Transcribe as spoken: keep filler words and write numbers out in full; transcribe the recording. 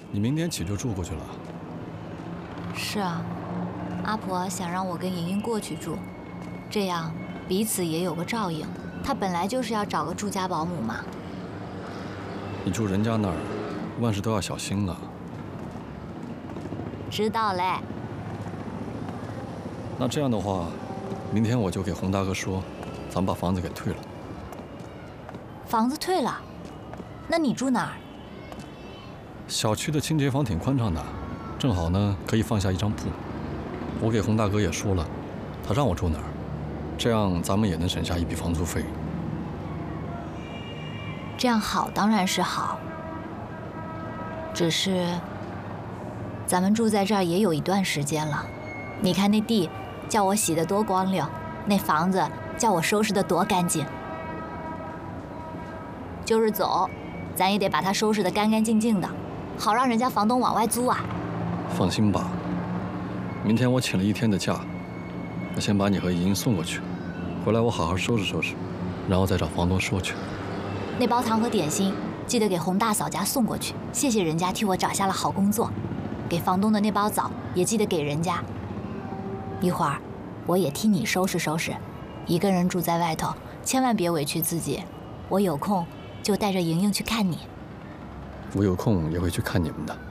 你明天起就住过去了？ 是啊，阿婆想让我跟莹莹过去住，这样彼此也有个照应。她本来就是要找个住家保姆嘛。 你住人家那儿，万事都要小心啊。 知道嘞。 那这样的话，明天我就给洪大哥说，咱们把房子给退了。 房子退了？那你住哪儿？ 小区的清洁房挺宽敞的，正好呢可以放下一张铺。我给洪大哥也说了，他让我住哪儿，这样咱们也能省下一笔房租费。 这样好当然是好，只是咱们住在这儿也有一段时间了。你看那地叫我洗得多光溜，那房子叫我收拾得多干净。就是走，咱也得把它收拾得干干净净的，好让人家房东往外租啊。 放心吧，明天我请了一天的假，我先把你和莹莹送过去，回来我好好收拾收拾，然后再找房东说去。 那包糖和点心记得给洪大嫂家送过去，谢谢人家替我找下了好工作。给房东的那包枣也记得给人家。一会儿我也替你收拾收拾，一个人住在外头，千万别委屈自己。我有空就带着莹莹去看你。 我有空也会去看你们的。